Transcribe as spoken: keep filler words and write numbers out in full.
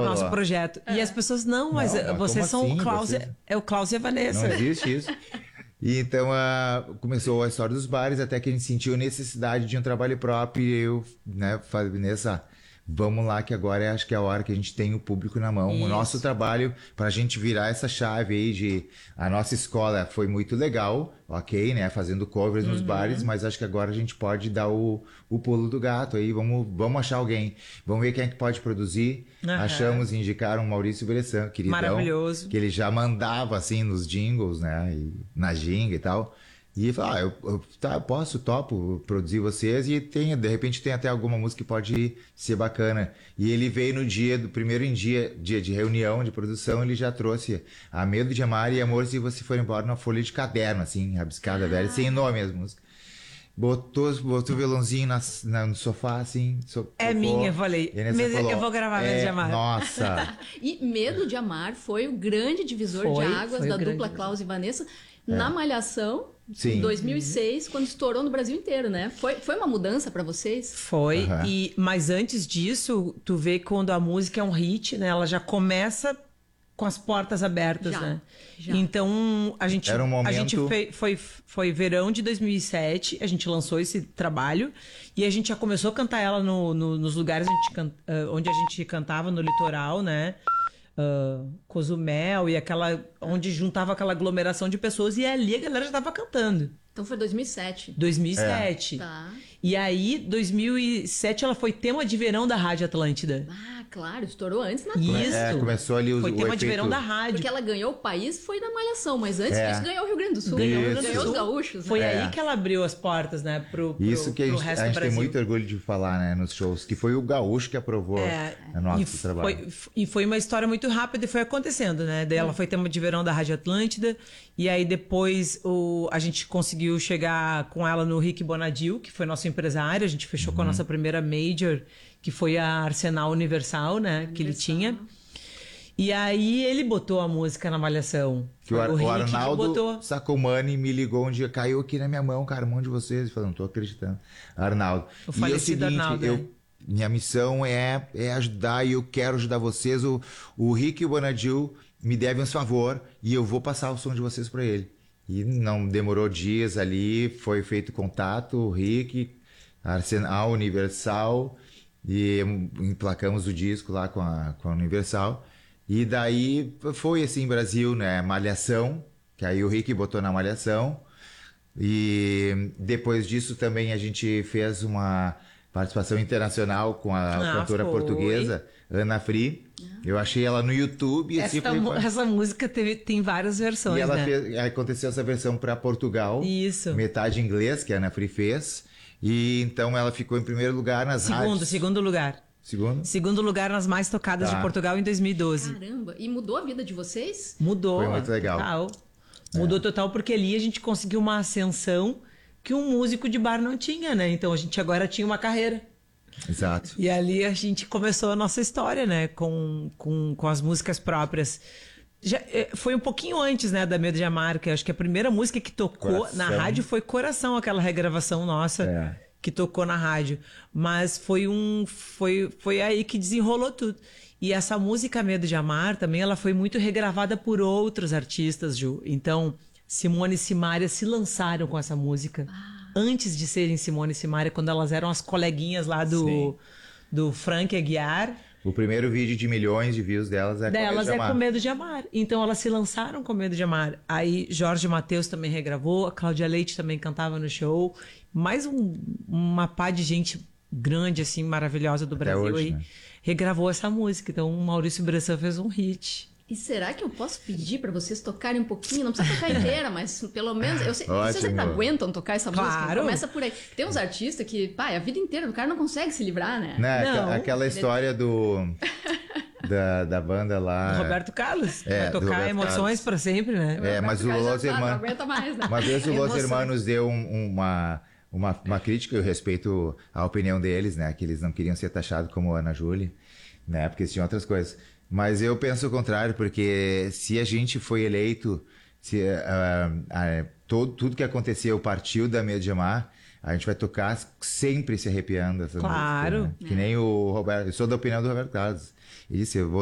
rolou. nosso projeto. É. E as pessoas, não, mas não, mas vocês são assim, o Klaus, vocês... é o Klaus e a Vanessa. Não existe isso. E então uh, começou a história dos bares, até que a gente sentiu necessidade de um trabalho próprio. E eu, né, falei, Vanessa, vamos lá, que agora acho que é a hora que a gente tem o público na mão. Isso. O nosso trabalho, para a gente virar essa chave aí de... A nossa escola foi muito legal, ok, né? Fazendo covers uhum. nos bares, mas acho que agora a gente pode dar o, o pulo do gato aí. Vamos, vamos achar alguém. Vamos ver quem é que pode produzir. Uhum. Achamos e indicaram o Maurício Bressan, queridão. Maravilhoso. Que ele já mandava, assim, nos jingles, né? E, na ginga e tal. E falou, ah, eu, eu, tá, eu posso, topo produzir vocês e tem, de repente tem até alguma música que pode ser bacana. E ele veio no dia, do primeiro em dia, dia de reunião, de produção, ele já trouxe A Medo de Amar e Amor Se Você For Embora na folha de caderno, assim, rabiscada, ah. velha, sem nome as músicas. Botou, botou o violãozinho na, na, no sofá, assim. So, é tocou, minha, eu falei. Medo, falou, eu vou gravar Medo é, de Amar. Nossa! E Medo de Amar foi o grande divisor foi, de águas da dupla Klaus e Vanessa é. na Malhação. Sim. Em dois mil e seis, quando estourou no Brasil inteiro, né? Foi, foi uma mudança pra vocês? Foi, uhum. e, mas antes disso, tu vê quando a música é um hit, né? Ela já começa com as portas abertas, já, né? Já. Então, a gente, Era um momento... a gente foi, foi, foi verão de dois mil e sete, a gente lançou esse trabalho e a gente já começou a cantar ela no, no, nos lugares onde a, gente can, onde a gente cantava, no litoral, né? Uh, Cozumel e aquela onde juntava aquela aglomeração de pessoas e ali a galera já tava cantando. Então foi dois mil e sete. dois mil e sete. É. Tá. E aí, dois mil e sete, ela foi tema de verão da Rádio Atlântida. Ah, claro, estourou antes na Isso. É, começou ali o Foi o tema efeito... de verão da rádio. Porque ela ganhou o país, foi na Malhação, mas antes é. disso ganhou o Rio Grande do Sul. Ganhou, ganhou, ganhou os gaúchos. Foi né? aí é. que ela abriu as portas, né, pro, pro, Isso que a gente, pro resto a gente do tem Brasil. muito orgulho de falar, né, nos shows, que foi o gaúcho que aprovou é. o nosso e trabalho. Foi, e foi uma história muito rápida e foi acontecendo, né? Daí ela foi tema de verão da Rádio Atlântida e aí depois o, a gente conseguiu chegar com ela no Rick Bonadil, que foi nosso empresário, a gente fechou uhum. com a nossa primeira major, que foi a Arsenal Universal, né, Universal. que ele tinha. E aí ele botou a música na Malhação. Que o, Ar, o, o Arnaldo Sacomani me ligou um dia, caiu aqui na minha mão, cara, um monte de vocês. Eu falei, não tô acreditando. Arnaldo. O falecido e é o seguinte, Arnaldo, eu, é. minha missão é, é ajudar e eu quero ajudar vocês. O, o Rick e o Bonadil me devem uns favor e eu vou passar o som de vocês para ele. E não demorou dias ali, foi feito contato, o Rick, Arsenal Universal, e emplacamos o disco lá com a, com a Universal. E daí foi assim, Brasil, né? Malhação, que aí o Rick botou na Malhação. E depois disso também a gente fez uma participação internacional com a ah, cantora foi. portuguesa, Ana Fri. Ah. Eu achei ela no YouTube. Essa, assim, foi... essa música teve, tem várias versões, e ela né? fez, aconteceu essa versão para Portugal. Isso. Metade em inglês, que a Ana Fri fez. E então ela ficou em primeiro lugar nas segundo, rádios. Segundo lugar. Segundo? Segundo lugar nas mais tocadas tá. de Portugal em dois mil e doze. Caramba, e mudou a vida de vocês? Mudou. Foi muito legal. Total. Mudou é. total porque ali a gente conseguiu uma ascensão que um músico de bar não tinha, né? Então a gente agora tinha uma carreira. Exato. E ali a gente começou a nossa história, né? Com, com, com as músicas próprias. Já, foi um pouquinho antes, né, da Medo de Amar, que acho que a primeira música que tocou Coração. na rádio foi Coração, aquela regravação nossa. É. Que tocou na rádio, mas foi um foi, foi aí que desenrolou tudo. E essa música Medo de Amar também, ela foi muito regravada por outros artistas, Ju. Então, Simone e Simaria se lançaram com essa música ah. antes de serem Simone e Simaria, quando elas eram as coleguinhas lá do, do Frank Aguiar. O primeiro vídeo de milhões de views delas é delas com Medo de Amar. é com Medo de Amar. Então elas se lançaram com Medo de Amar. Aí Jorge Mateus também regravou, a Cláudia Leite também cantava no show. Mais um, uma pá de gente grande, assim, maravilhosa do Até Brasil hoje, aí, né? regravou essa música. Então o Maurício Bressan fez um hit. E será que eu posso pedir pra vocês tocarem um pouquinho? Não precisa tocar inteira, mas pelo menos... Eu sei, vocês ainda aguentam tocar essa claro. música? Começa por aí. Tem uns artistas que, pá, a vida inteira o cara não consegue se livrar, né? Não, não. Aquela história do... Da, da banda lá... Do Roberto Carlos. É, vai tocar Emoções para sempre, né? É, mas o Los Hermanos... Não aguenta mais, né? Uma vez o Los Hermanos deu um, uma... Uma, uma crítica, eu respeito a opinião deles, né? Que eles não queriam ser taxados como Ana Júlia, né? Porque tinham outras coisas. Mas eu penso o contrário, porque se a gente foi eleito, se uh, uh, todo, tudo que aconteceu partiu da Medo de Amar, a gente vai tocar sempre se arrepiando. Essa claro. música, né? Que nem o Roberto... Eu sou da opinião do Roberto Carlos. Ele disse, eu vou